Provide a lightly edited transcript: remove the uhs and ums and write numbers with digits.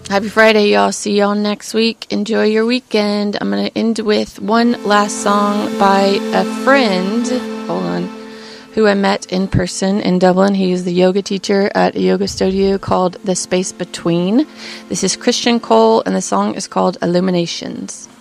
Happy Friday, y'all. See y'all next week. Enjoy your weekend. I'm going to end with one last song by a friend, who I met in person in Dublin. He is the yoga teacher at a yoga studio called The Space Between. This is Christian Cole, and the song is called Illuminations.